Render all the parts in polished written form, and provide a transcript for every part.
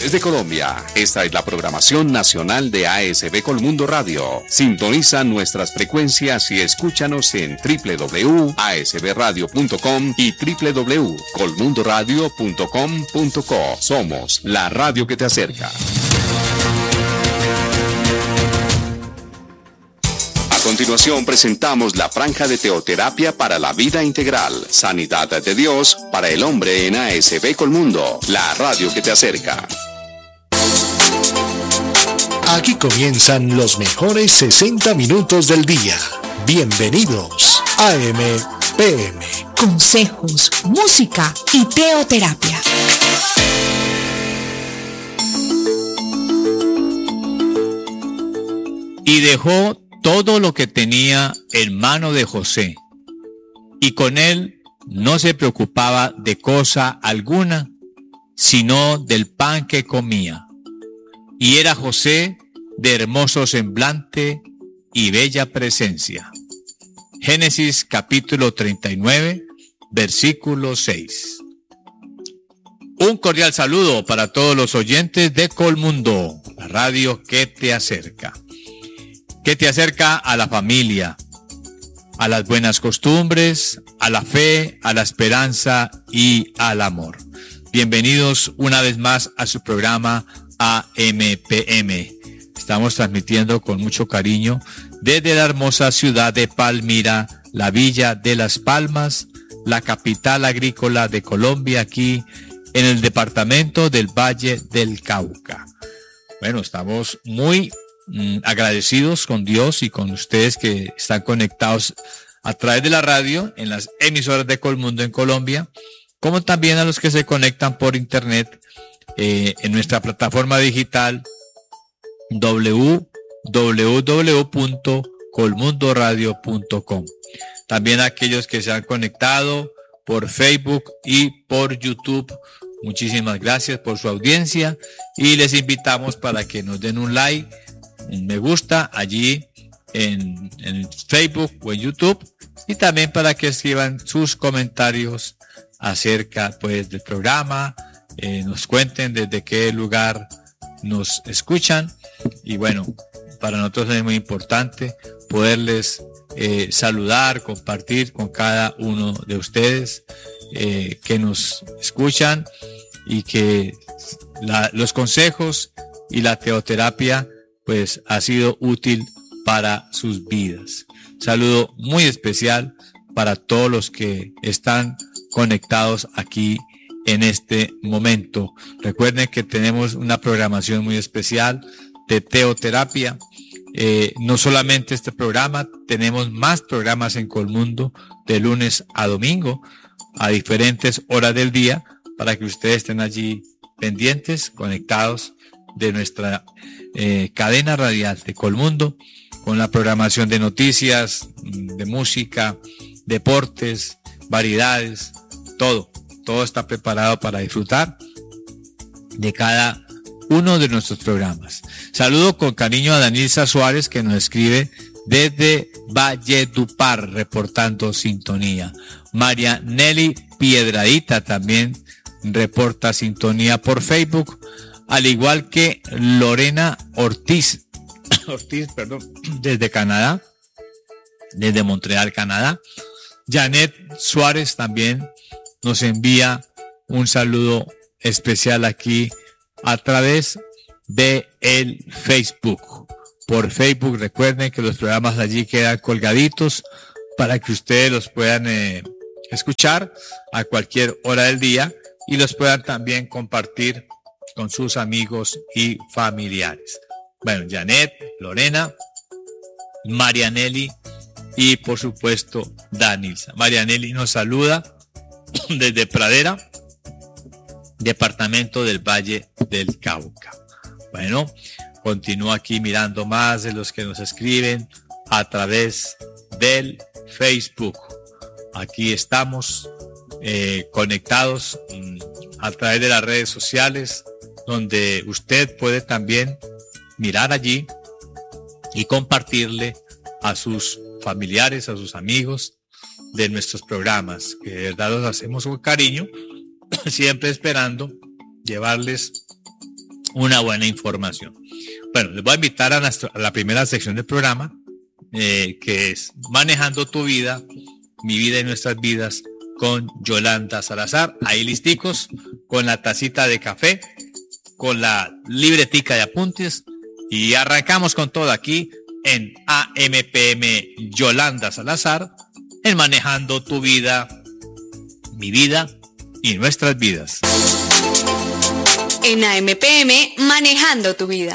desde Colombia. Esta es la programación nacional de ASB Colmundo Radio. Sintoniza nuestras frecuencias y escúchanos en www.asbradio.com y www.colmundoradio.com.co. Somos la radio que te acerca. A continuación presentamos la franja de teoterapia para la vida integral, sanidad de Dios para el hombre en ASB Colmundo, la radio que te acerca. Aquí comienzan los mejores 60 minutos del día. Bienvenidos a AM/PM. Consejos, música y teoterapia. Y dejó todo lo que tenía en mano de José, y con él no se preocupaba de cosa alguna, sino del pan que comía. Y era José de hermoso semblante y bella presencia. Génesis capítulo 39, versículo 6. Un cordial saludo para todos los oyentes de Colmundo, la radio que te acerca a la familia, a las buenas costumbres, a la fe, a la esperanza y al amor. Bienvenidos una vez más a su programa AM/PM. Estamos transmitiendo con mucho cariño desde la hermosa ciudad de Palmira, la Villa de Las Palmas, la capital agrícola de Colombia, aquí en el departamento del Valle del Cauca. Bueno, estamos muy agradecidos con Dios y con ustedes que están conectados a través de la radio en las emisoras de Colmundo en Colombia, como también a los que se conectan por internet en nuestra plataforma digital www.colmundoradio.com. También a aquellos que se han conectado por Facebook y por YouTube. Muchísimas gracias por su audiencia y les invitamos para que nos den un like, un me gusta allí en Facebook o en YouTube, y también para que escriban sus comentarios acerca pues del programa, nos cuenten desde qué lugar nos escuchan. Y bueno, para nosotros es muy importante poderles saludar, compartir con cada uno de ustedes que nos escuchan, y que los consejos y la teoterapia pues ha sido útil para sus vidas. Saludo muy especial para todos los que están conectados aquí en este momento. Recuerden que tenemos una programación muy especial de teoterapia. No solamente este programa, tenemos más programas en Colmundo de lunes a domingo a diferentes horas del día, para que ustedes estén allí pendientes, conectados de nuestra cadena radial de Colmundo, con la programación de noticias, de música, deportes, variedades, todo está preparado para disfrutar de cada uno de nuestros programas. Saludo con cariño a Danilza Suárez, que nos escribe desde Valledupar, reportando sintonía. María Nelly Piedradita también reporta sintonía por Facebook, al igual que Lorena Ortiz, desde Canadá, desde Montreal, Canadá. Janet Suárez también nos envía un saludo especial aquí a través de el Facebook. Por Facebook, recuerden que los programas allí quedan colgaditos para que ustedes los puedan escuchar a cualquier hora del día y los puedan también compartir con sus amigos y familiares. Bueno, Janet, Lorena, Marianelli y por supuesto Danilza. Marianelli nos saluda desde Pradera, departamento del Valle del Cauca. Bueno, continúo aquí mirando más de los que nos escriben a través del Facebook. Aquí estamos conectados a través de las redes sociales, donde usted puede también mirar allí y compartirle a sus familiares, a sus amigos de nuestros programas, que de verdad los hacemos con cariño, siempre esperando llevarles una buena información. Bueno, les voy a invitar a la primera sección del programa, que es Manejando tu vida, mi vida y nuestras vidas, con Yolanda Salazar. Ahí listicos, con la tacita de café, con la libretica de apuntes, y arrancamos con todo aquí en AMPM Yolanda Salazar, en Manejando tu vida, mi vida y nuestras vidas. En AMPM, Manejando tu vida.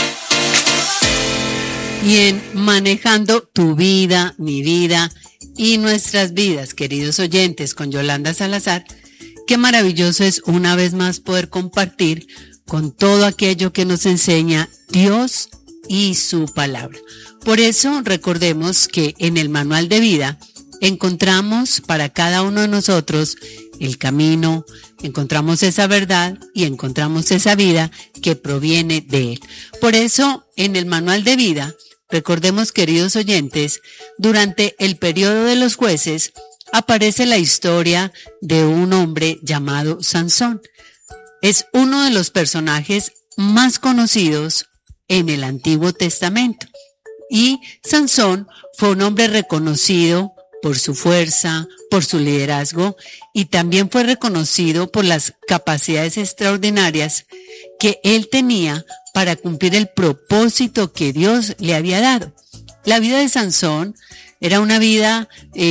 Y en Manejando tu vida, mi vida y nuestras vidas, queridos oyentes, con Yolanda Salazar, qué maravilloso es una vez más poder compartir con todo aquello que nos enseña Dios y su palabra. Por eso recordemos que en el manual de vida encontramos para cada uno de nosotros el camino, encontramos esa verdad y encontramos esa vida que proviene de Él. Por eso en el manual de vida, recordemos, queridos oyentes, durante el periodo de los jueces aparece la historia de un hombre llamado Sansón. Es uno de los personajes más conocidos en el Antiguo Testamento. Y Sansón fue un hombre reconocido por su fuerza, por su liderazgo, y también fue reconocido por las capacidades extraordinarias que él tenía para cumplir el propósito que Dios le había dado. La vida de Sansón era una vida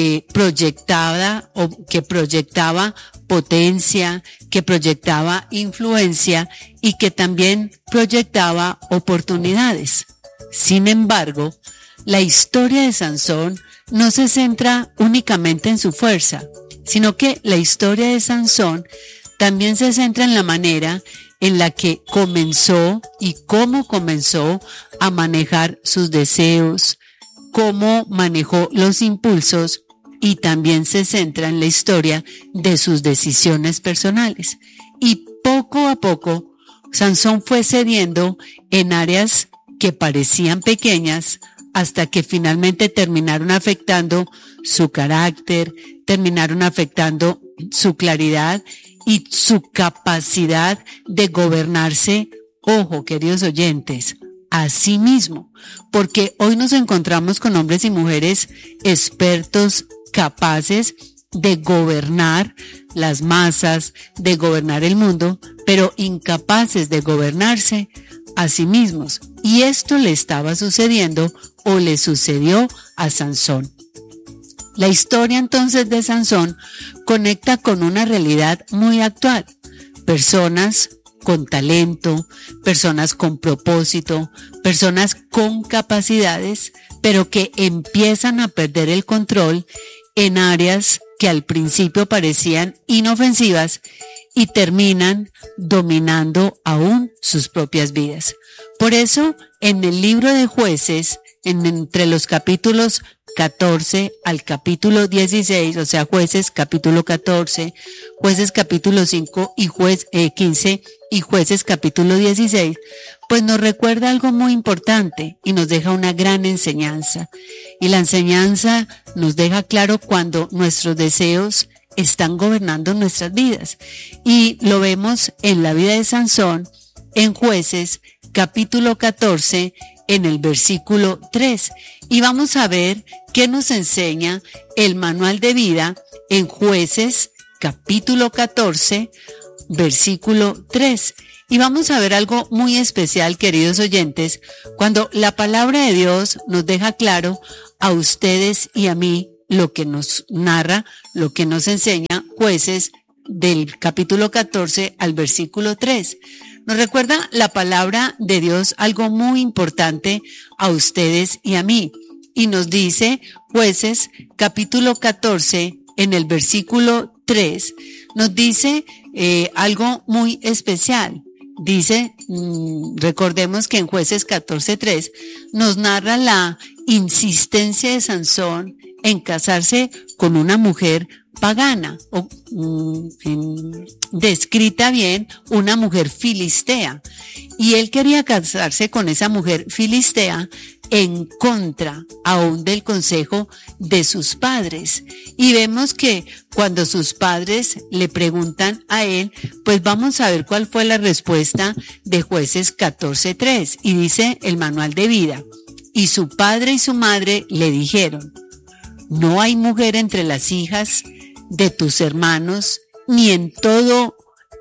proyectada, o que proyectaba potencia, que proyectaba influencia y que también proyectaba oportunidades. Sin embargo, la historia de Sansón no se centra únicamente en su fuerza, sino que la historia de Sansón también se centra en la manera en la que comenzó y cómo comenzó a manejar sus deseos, cómo manejó los impulsos, y también se centra en la historia de sus decisiones personales. Y poco a poco, Sansón fue cediendo en áreas que parecían pequeñas, hasta que finalmente terminaron afectando su carácter, terminaron afectando su claridad y su capacidad de gobernarse. Ojo, queridos oyentes, a sí mismo, porque hoy nos encontramos con hombres y mujeres expertos, capaces de gobernar las masas, de gobernar el mundo, pero incapaces de gobernarse a sí mismos. Y esto le estaba sucediendo, o le sucedió a Sansón. La historia entonces de Sansón conecta con una realidad muy actual. Personas con talento, personas con propósito, personas con capacidades, pero que empiezan a perder el control en áreas que al principio parecían inofensivas y terminan dominando aún sus propias vidas. Por eso, en el libro de Jueces, entre los capítulos 14 al capítulo 16, o sea, Jueces capítulo 14, Jueces capítulo 5 y 15 y Jueces capítulo 16, pues nos recuerda algo muy importante y nos deja una gran enseñanza. Y la enseñanza nos deja claro cuando nuestros deseos están gobernando nuestras vidas. Y lo vemos en la vida de Sansón, en Jueces capítulo 14, en el versículo 3. Y vamos a ver qué nos enseña el manual de vida en Jueces capítulo 14, versículo 3. Y vamos a ver algo muy especial, queridos oyentes, cuando la palabra de Dios nos deja claro a ustedes y a mí lo que nos narra, lo que nos enseña Jueces del capítulo 14 al versículo 3. Nos recuerda la palabra de Dios algo muy importante a ustedes y a mí. Y nos dice Jueces capítulo 14 en el versículo 3, nos dice algo muy especial. Dice, recordemos que en Jueces 14:3 nos narra la insistencia de Sansón en casarse con una mujer pagana, o descrita bien, una mujer filistea. Y él quería casarse con esa mujer filistea, en contra aún del consejo de sus padres. Y vemos que cuando sus padres le preguntan a él, pues vamos a ver cuál fue la respuesta de Jueces 14:3. Y dice el manual de vida: y su padre y su madre le dijeron: no hay mujer entre las hijas de tus hermanos, ni en todo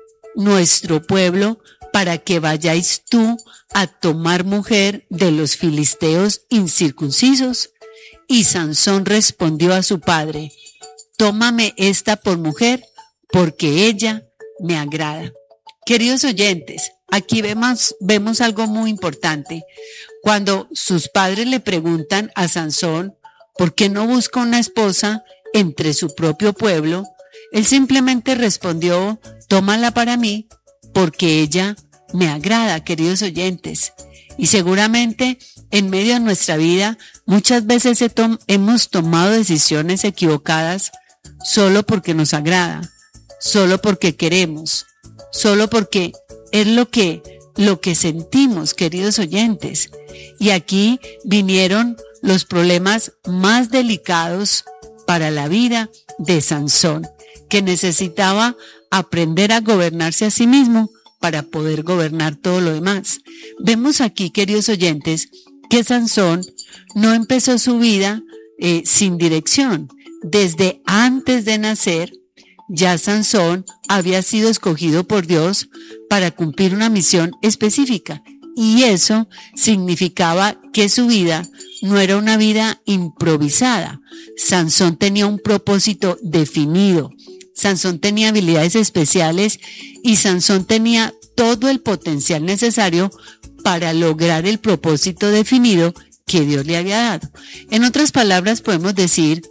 nuestro pueblo, para que vayáis tú a tomar mujer de los filisteos incircuncisos. Y Sansón respondió a su padre: tómame esta por mujer, porque ella me agrada. Queridos oyentes, aquí vemos algo muy importante. Cuando sus padres le preguntan a Sansón por qué no busca una esposa entre su propio pueblo, él simplemente respondió: tómala para mí, porque ella me agrada. Queridos oyentes, y seguramente en medio de nuestra vida muchas veces hemos tomado decisiones equivocadas solo porque nos agrada, solo porque queremos, solo porque es lo que sentimos, queridos oyentes. Y aquí vinieron los problemas más delicados para la vida de Sansón, que necesitaba aprender a gobernarse a sí mismo para poder gobernar todo lo demás. Vemos aquí, queridos oyentes, que Sansón no empezó su vida sin dirección. Desde antes de nacer, ya Sansón había sido escogido por Dios para cumplir una misión específica, y eso significaba que su vida no era una vida improvisada. Sansón tenía un propósito definido. Sansón tenía habilidades especiales y Sansón tenía todo el potencial necesario para lograr el propósito definido que Dios le había dado. En otras palabras, podemos decir,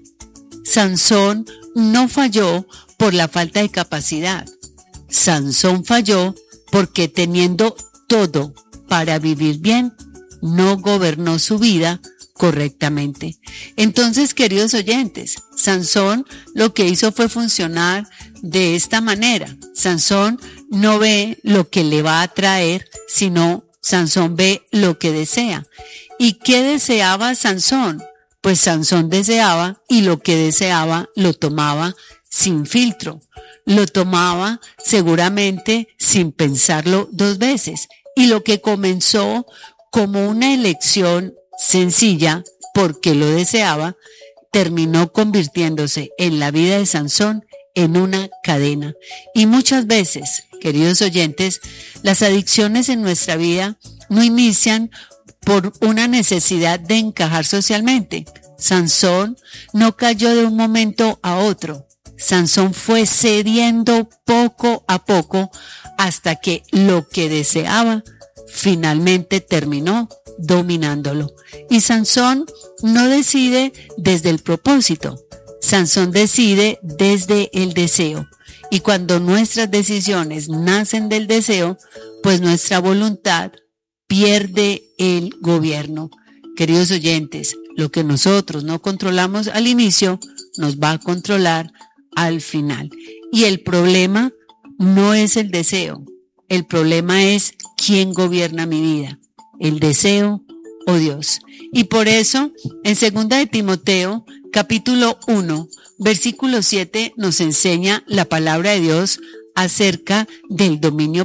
Sansón no falló por la falta de capacidad. Sansón falló porque, teniendo todo para vivir bien, no gobernó su vida correctamente. Entonces, queridos oyentes, Sansón lo que hizo fue funcionar de esta manera. Sansón no ve lo que le va a traer, sino Sansón ve lo que desea. ¿Y qué deseaba Sansón? Pues Sansón deseaba, y lo que deseaba lo tomaba sin filtro. Lo tomaba seguramente sin pensarlo dos veces. Y lo que comenzó como una elección sencilla, porque lo deseaba, terminó convirtiéndose en la vida de Sansón en una cadena. Y muchas veces, queridos oyentes, las adicciones en nuestra vida no inician por una necesidad de encajar socialmente. Sansón no cayó de un momento a otro. Sansón fue cediendo poco a poco hasta que lo que deseaba finalmente terminó dominándolo. Y Sansón no decide desde el propósito, Sansón decide desde el deseo. Y cuando nuestras decisiones nacen del deseo, pues nuestra voluntad pierde el gobierno. Queridos oyentes, lo que nosotros no controlamos al inicio, nos va a controlar al final. Y el problema no es el deseo, el problema es quién gobierna mi vida, el deseo o Dios. Y por eso, en 2 de Timoteo, capítulo 1, versículo 7, nos enseña la palabra de Dios acerca del dominio